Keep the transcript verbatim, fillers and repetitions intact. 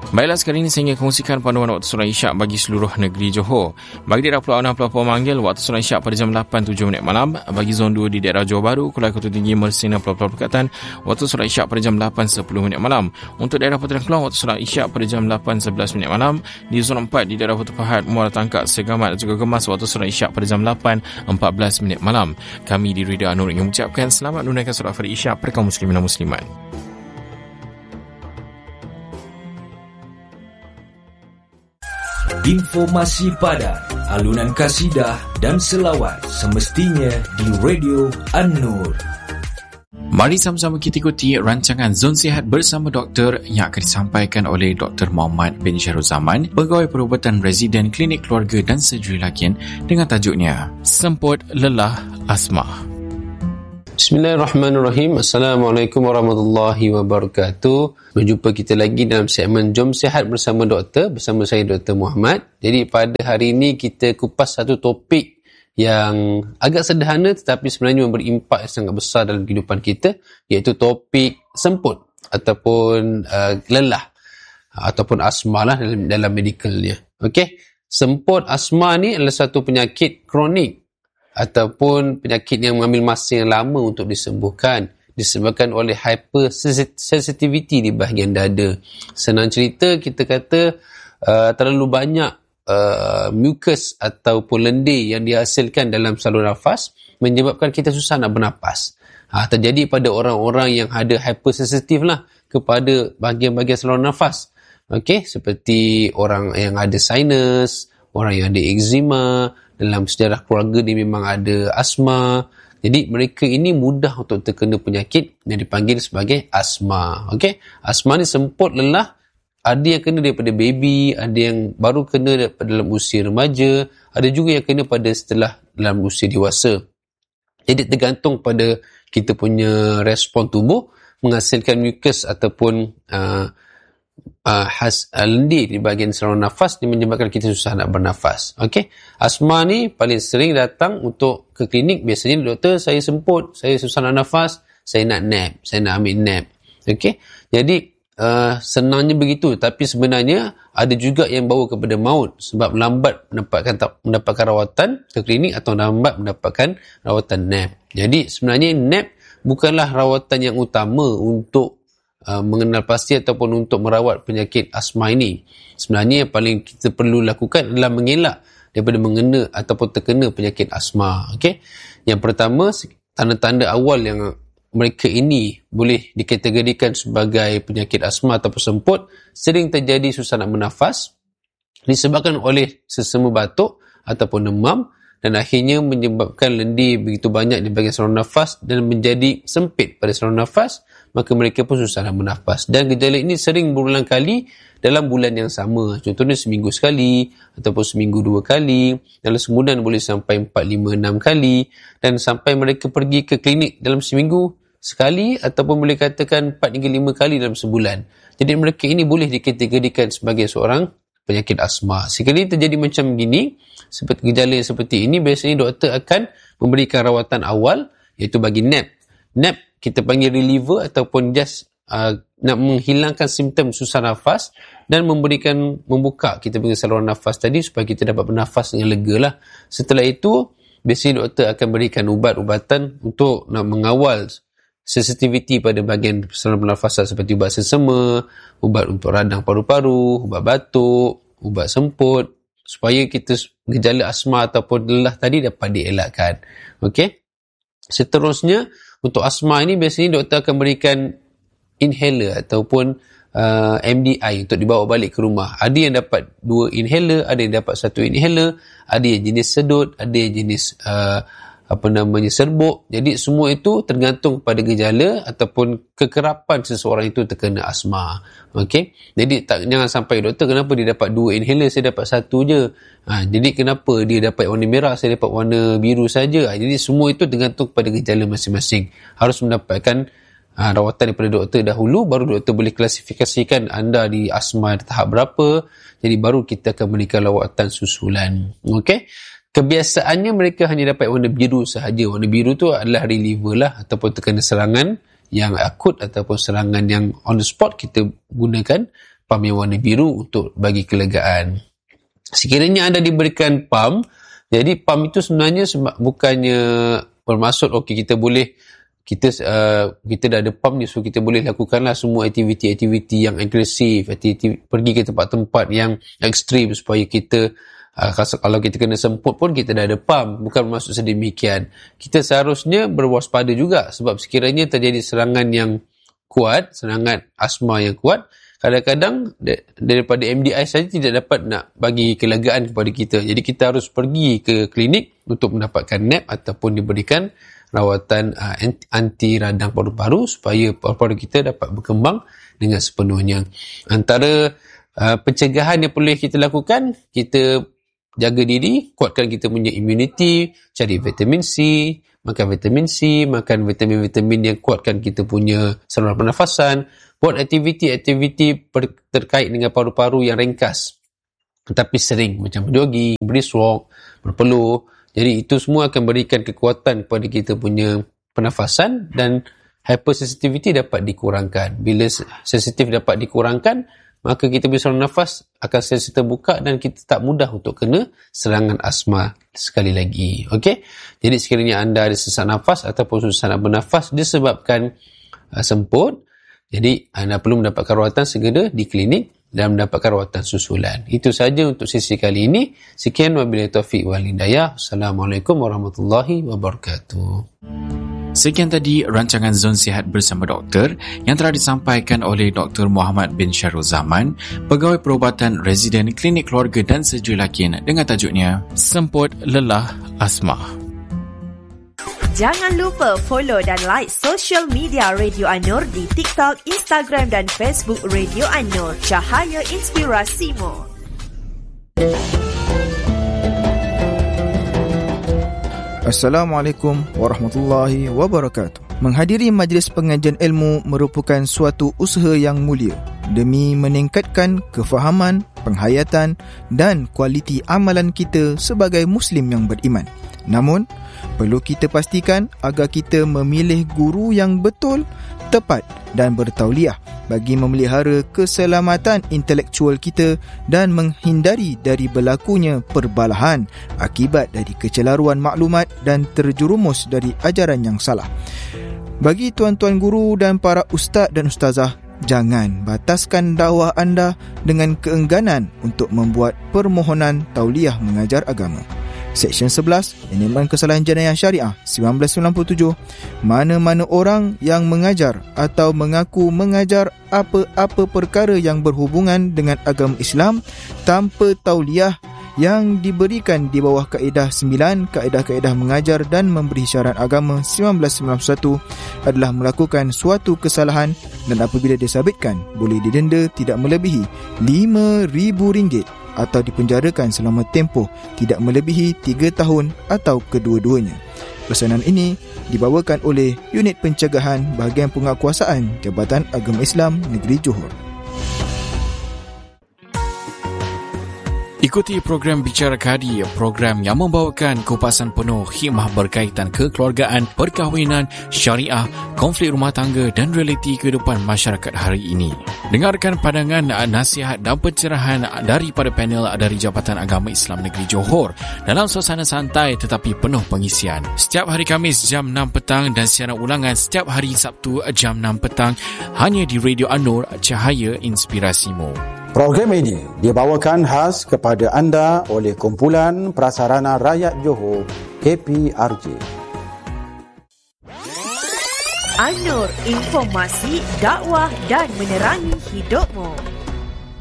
Baiklah, sekali ini saya ingin kongsikan panduan waktu solat Isyak bagi seluruh negeri Johor. Bagi daerah Pulau enam Pulau Manggil, waktu solat Isyak pada jam lapan tujuh minit malam. Bagi zon dua di daerah Johor Bahru, Kuala Kutu Tinggi, Mersina, Pulau-Pulau Perkatan, waktu solat Isyak pada jam lapan sepuluh minit malam. Untuk daerah Putra Keluang, waktu solat Isyak pada jam lapan sebelas minit malam. Di zon empat di daerah Putra Pahat, Muara Tangkak, Segamat dan juga Gemas, waktu solat Isyak pada jam lapan empat belas minit malam. Kami di Rida Anur ingin mengucapkan selamat menunaikan solat Fardhu Isyak pada kaum muslimin dan muslimat. Informasi padat, alunan kasidah dan selawat semestinya di Radio An-Nur. Mari sama-sama kita ikuti rancangan Zon Sihat bersama doktor yang akan disampaikan oleh Doktor Muhammad bin Syahrul Zaman, pegawai perubatan residen Klinik Keluarga dan Serjuri Lakin, dengan tajuknya Semput Lelah Asma. Bismillahirrahmanirrahim. Assalamualaikum warahmatullahi wabarakatuh. Berjumpa kita lagi dalam segmen Jom Sihat bersama doktor, bersama saya Doktor Muhammad. Jadi pada hari ini kita kupas satu topik yang agak sederhana tetapi sebenarnya memberi impak yang sangat besar dalam kehidupan kita, iaitu topik semput ataupun uh, lelah ataupun asma lah dalam, dalam medikalnya. Okey, semput asma ni adalah satu penyakit kronik ataupun penyakit yang mengambil masa yang lama untuk disembuhkan, disebabkan oleh hypersensitivity di bahagian dada. Senang cerita, kita kata uh, terlalu banyak uh, mucus ataupun lendir yang dihasilkan dalam saluran nafas menyebabkan kita susah nak bernafas. Ha, terjadi pada orang-orang yang ada hypersensitif lah kepada bahagian-bahagian saluran nafas. Okey, seperti orang yang ada sinus, orang yang ada eczema, dalam sejarah keluarga dia memang ada asma. Jadi mereka ini mudah untuk terkena penyakit yang dipanggil sebagai asma. Okey, asma ni semput lelah. Ada yang kena daripada baby, ada yang baru kena daripada dalam usia remaja, ada juga yang kena pada setelah dalam usia dewasa. Jadi tergantung pada kita punya respon tubuh menghasilkan mucus ataupun uh, Uh, has, uh, lendir di bahagian saluran nafas yang menyebabkan kita susah nak bernafas. Okey, asma ni paling sering datang untuk ke klinik. Biasanya doktor, saya semput, saya susah nak nafas, saya nak nap, saya nak ambil nap. Okey, jadi uh, senangnya begitu, tapi sebenarnya ada juga yang bawa kepada maut sebab lambat mendapatkan mendapatkan rawatan ke klinik atau lambat mendapatkan rawatan nap. Jadi sebenarnya nap bukanlah rawatan yang utama untuk Uh, mengenal pasti ataupun untuk merawat penyakit asma ini. Sebenarnya yang paling kita perlu lakukan adalah mengelak daripada mengena ataupun terkena penyakit asma. Okey, yang pertama, tanda-tanda awal yang mereka ini boleh dikategorikan sebagai penyakit asma ataupun semput, sering terjadi susah nak bernafas disebabkan oleh sesama batuk ataupun demam, dan akhirnya menyebabkan lendir begitu banyak di bahagian saluran nafas dan menjadi sempit pada saluran nafas, maka mereka pun susah nak bernafas. Dan gejala ini sering berulang kali dalam bulan yang sama. Contohnya seminggu sekali ataupun seminggu dua kali. Dalam sebulan boleh sampai empat, lima, enam kali. Dan sampai mereka pergi ke klinik dalam seminggu sekali ataupun boleh katakan empat hingga lima kali dalam sebulan. Jadi mereka ini boleh dikategorikan sebagai seorang penyakit asma. Sekali terjadi macam begini, seperti gejala seperti ini, biasanya doktor akan memberikan rawatan awal, iaitu bagi nap. Nap kita panggil reliever ataupun just uh, nak menghilangkan simptom susah nafas dan memberikan membuka kita punya saluran nafas tadi supaya kita dapat bernafas dengan lega lah. Setelah itu, biasanya doktor akan berikan ubat-ubatan untuk nak mengawal sensitivity pada bahagian saluran pernafasan seperti ubat sesama, ubat untuk radang paru-paru, ubat batuk, ubat semput, supaya kita gejala asma ataupun lelah tadi dapat dielakkan. Okey. Seterusnya, untuk asma ini biasanya doktor akan berikan inhaler ataupun uh, M D I untuk dibawa balik ke rumah. Ada yang dapat dua inhaler, ada yang dapat satu inhaler, ada yang jenis sedut, ada yang jenis uh, apa namanya serbuk. Jadi semua itu tergantung pada gejala ataupun kekerapan seseorang itu terkena asma. Okey. Jadi tak, jangan sampai doktor, kenapa dia dapat dua inhaler, saya dapat satu je. Ha, jadi kenapa dia dapat warna merah, saya dapat warna biru saja. Ha, jadi semua itu tergantung pada gejala masing-masing. Harus mendapatkan ha, rawatan daripada doktor dahulu, baru doktor boleh klasifikasikan anda di asma tahap berapa. Jadi baru kita akan berikan rawatan susulan. Okey. Kebiasaannya mereka hanya dapat warna biru sahaja. Warna biru tu adalah reliever lah ataupun terkena serangan yang akut ataupun serangan yang on the spot kita gunakan. pam yang warna biru untuk bagi kelegaan. Sekiranya anda diberikan pam, jadi pam itu sebenarnya sebab bukannya bermaksud okey kita boleh kita uh, kita dah ada pam ni, so kita boleh lakukanlah semua aktiviti-aktiviti yang agresif, aktiviti, pergi ke tempat-tempat yang ekstrim supaya kita uh, kalau kita kena semput pun kita dah ada pam. Bukan bermaksud sedemikian. Kita seharusnya berwaspada juga, sebab sekiranya terjadi serangan yang kuat, serangan asma yang kuat, kadang-kadang daripada M D I saja tidak dapat nak bagi kelegaan kepada kita. Jadi kita harus pergi ke klinik untuk mendapatkan nap ataupun diberikan rawatan uh, anti radang paru-paru supaya paru-paru kita dapat berkembang dengan sepenuhnya. Antara uh, pencegahan yang perlu kita lakukan, kita jaga diri, kuatkan kita punya immunity, cari vitamin C, makan vitamin C, makan vitamin-vitamin yang kuatkan kita punya saluran pernafasan, buat aktiviti-aktiviti terkait dengan paru-paru yang ringkas tetapi sering, macam jogging, brisk walk, berpeluh. Jadi itu semua akan berikan kekuatan kepada kita punya pernafasan dan hypersensitivity dapat dikurangkan. Bila sensitif dapat dikurangkan, maka kita punya saluran nafas akan sentiasa terbuka dan kita tak mudah untuk kena serangan asma sekali lagi. Okey? Jadi sekiranya anda ada sesak nafas ataupun susah nak bernafas disebabkan uh, semput, jadi anda perlu mendapatkan rawatan segera di klinik dan mendapatkan rawatan susulan. Itu saja untuk sesi kali ini. Sekian, wabillahi taufiq wal hidayah. Assalamualaikum warahmatullahi wabarakatuh. Sekian tadi rancangan Zon Sihat bersama Doktor yang telah disampaikan oleh Doktor Muhammad bin Syarul Zaman, Pegawai Perubatan Residen Klinik Keluarga dan Sejulakin, dengan tajuknya Semput Lelah Asma. Jangan lupa follow dan like social media Radio An-Nur di TikTok, Instagram dan Facebook Radio An-Nur. Cahaya Inspirasimu. Assalamualaikum warahmatullahi wabarakatuh. Menghadiri majlis pengajian ilmu merupakan suatu usaha yang mulia demi meningkatkan kefahaman, penghayatan dan kualiti amalan kita sebagai Muslim yang beriman. Namun, perlu kita pastikan agar kita memilih guru yang betul, tepat dan bertauliah bagi memelihara keselamatan intelektual kita dan menghindari dari berlakunya perbalahan akibat dari kecelaruan maklumat dan terjerumus dari ajaran yang salah. Bagi tuan-tuan guru dan para ustaz dan ustazah, jangan bataskan dakwah anda dengan keengganan untuk membuat permohonan tauliah mengajar agama. Seksyen sebelas, Penerimaan Kesalahan Jenayah Syariah seribu sembilan ratus sembilan puluh tujuh, mana-mana orang yang mengajar atau mengaku mengajar apa-apa perkara yang berhubungan dengan agama Islam tanpa tauliah yang diberikan di bawah kaedah sembilan Kaedah-kaedah Mengajar dan Memberi Syarat Agama seribu sembilan ratus sembilan puluh satu adalah melakukan suatu kesalahan dan apabila disabitkan boleh didenda tidak melebihi lima ribu ringgit atau dipenjarakan selama tempoh tidak melebihi tiga tahun atau kedua-duanya. Pesanan ini dibawakan oleh Unit Pencegahan Bahagian Penguatkuasaan Jabatan Agama Islam Negeri Johor. Ikuti program Bicara Kadi, program yang membawakan kupasan penuh hikmah berkaitan kekeluargaan, perkahwinan, syariah, konflik rumah tangga dan realiti kehidupan masyarakat hari ini. Dengarkan pandangan, nasihat dan pencerahan daripada panel dari Jabatan Agama Islam Negeri Johor dalam suasana santai tetapi penuh pengisian. Setiap hari Khamis jam enam petang dan siaran ulangan setiap hari Sabtu jam enam petang hanya di Radio An-Nur, Cahaya Inspirasimu. Program ini dibawakan khas kepada anda oleh Kumpulan Prasarana Rakyat Johor, K P R J. An-Nur, informasi, dakwah dan menerangi hidupmu.